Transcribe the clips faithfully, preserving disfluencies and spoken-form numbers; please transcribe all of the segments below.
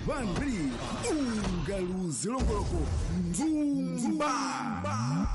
Vanri, Ungaluzi Longoloko, Zumba.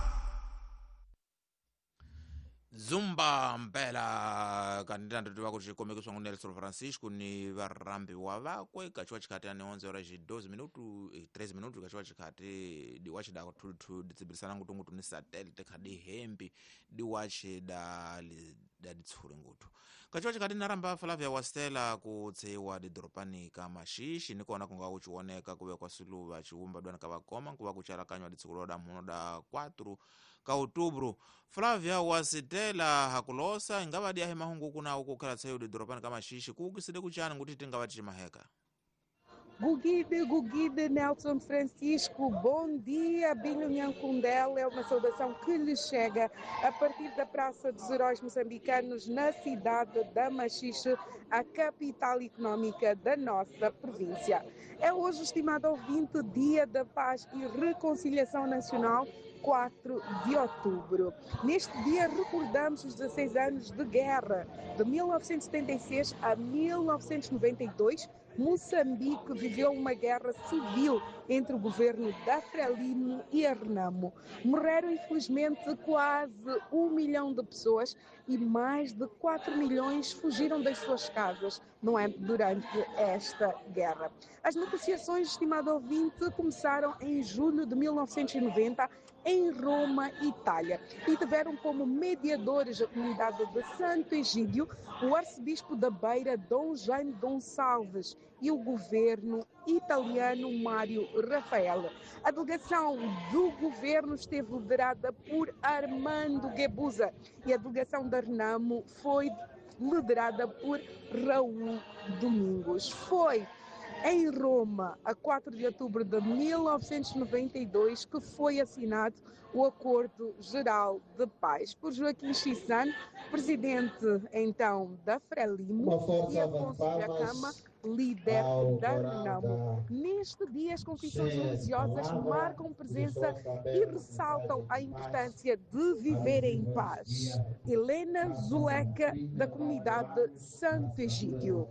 Zumba mpela kandidati kuti chikomekeswa Nelson Francisco ni varambiwa vakwe kachiwa chikati ane onze horas e doze minutos e treze minutos kachiwa chikati diwachida kuthutu ditsibirisana ngutu ngutu ni satellite khadi hembi diwachida da ditshure ngutu kachiwa chikati naramba Flavia Wastela kutseiwa didropani kama shishi nikuona kunga kuchioneka kuwe kwa suluva chiumba dwana kavakoma kuwa kuchalakanywa ditsikuloda mhuno da kwatro ka outubro. Flavia Wastela hakulosa ingavadi yahe mahungu kuna ukukhala tsayo didropani kama shishi kukiside kuchana nguti tingavati chimaheka. Gugide, Gugide, Nelson Francisco, bom dia, Binho Nhancundela, é uma saudação que lhe chega a partir da Praça dos Heróis Moçambicanos, na cidade da Machixe, a capital econômica da nossa província. É hoje, estimado ouvinte, Dia da Paz e Reconciliação Nacional, quatro de outubro. Neste dia recordamos os dezesseis anos de guerra, de mil novecentos e setenta e seis a mil novecentos e noventa e dois, Moçambique viveu uma guerra civil entre o governo da Frelimo e a Renamo. Morreram, infelizmente, quase um milhão de pessoas e mais de quatro milhões fugiram das suas casas, não é, durante esta guerra. As negociações, estimado ouvinte, começaram em julho de mil novecentos e noventa em Roma, Itália, e tiveram como mediadores a comunidade de Santo Egídio, o arcebispo da Beira, Dom Jaime Gonçalves, e o governo italiano Mário Rafael. A delegação do governo esteve liderada por Armando Guebuza e a delegação da Renamo foi liderada por Raul Domingos. Foi em Roma, a quatro de outubro de mil novecentos e noventa e dois, que foi assinado o Acordo Geral de Paz por Joaquim Chissano, presidente então da Frelimo, e Afonso Dhlakama, líder da Renamo. Neste dia, as confissões religiosas marcam presença e ressaltam a importância de viver em paz. Helena Zuleika, da comunidade Santo Egídio.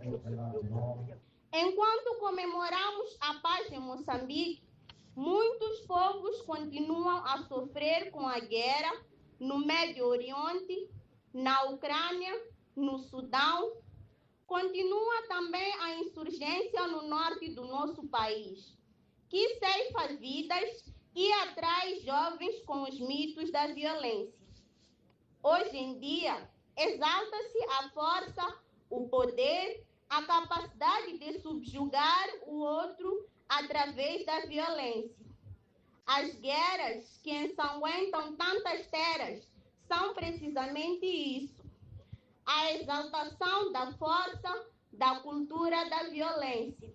Enquanto comemoramos a paz em Moçambique, muitos povos continuam a sofrer com a guerra no Médio Oriente, na Ucrânia, no Sudão. Continua também a insurgência no norte do nosso país, que ceifa vidas e atrai jovens com os mitos da violência. Hoje em dia, exalta-se a força, o poder, a capacidade de subjugar o outro através da violência. As guerras que ensanguentam tantas terras são precisamente isso: a exaltação da força, da cultura da violência.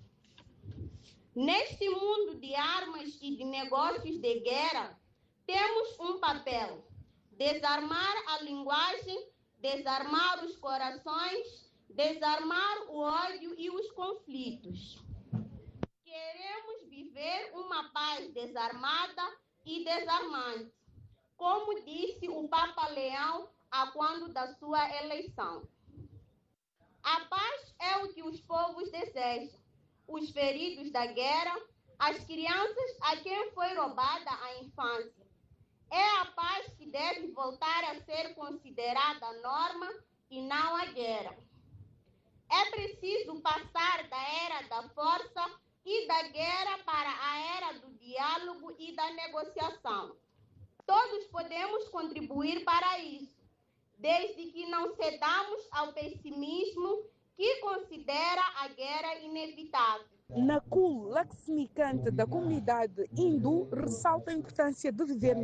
Neste mundo de armas e de negócios de guerra, temos um papel: desarmar a linguagem, desarmar os corações, desarmar o ódio e os conflitos. Queremos viver uma paz desarmada e desarmante, como disse o Papa Leão a quando da sua eleição. A paz é o que os povos desejam, os feridos da guerra, as crianças a quem foi roubada a infância. É a paz que deve voltar a ser considerada a norma e não a guerra. É preciso passar da era da força e da guerra para a era do diálogo e da negociação. Todos podemos contribuir para isso, desde que não cedamos ao pessimismo que considera a guerra inevitável. Nakul Laxmikant, da comunidade hindu, ressalta a importância de viver